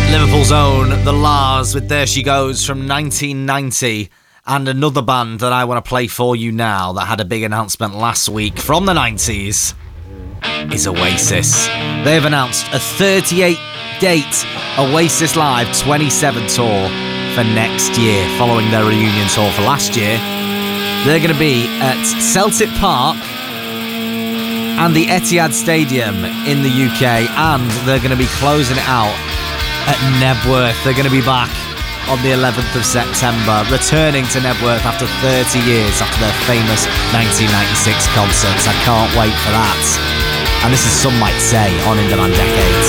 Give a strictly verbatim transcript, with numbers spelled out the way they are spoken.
Liverpool's own The Lars with There She Goes from nineteen ninety, and another band that I want to play for you now that had a big announcement last week from the nineties is Oasis. They've announced a thirty-eight date Oasis Live twenty-seven tour for next year, following their reunion tour for last year. They're going to be at Celtic Park and the Etihad Stadium in the U K, and they're going to be closing it out at Nebworth. They're going to be back on the eleventh of September, returning to Nebworth after thirty years after their famous nineteen ninety-six concerts. I can't wait for that. And this is Some Might Say on In Demand Decades.